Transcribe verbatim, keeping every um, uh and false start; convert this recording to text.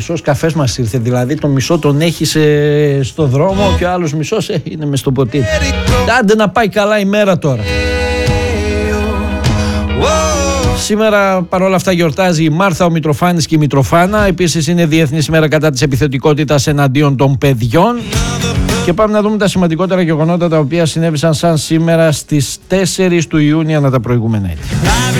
μισός καφές μας ήρθε, δηλαδή το μισό τον έχεις ε, στο δρόμο και ο άλλος μισός ε, είναι μες στο ποτήρι. Άντε να πάει καλά η μέρα τώρα. Σήμερα παρόλα αυτά γιορτάζει η Μάρθα, ο Μητροφάνης και η Μητροφάνα. Επίσης είναι Διεθνής ημέρα κατά της επιθετικότητας εναντίον των παιδιών. Και πάμε να δούμε τα σημαντικότερα γεγονότα τα οποία συνέβησαν σαν σήμερα στις τέσσερις του Ιούνιου ανά τα προηγούμενα έτη.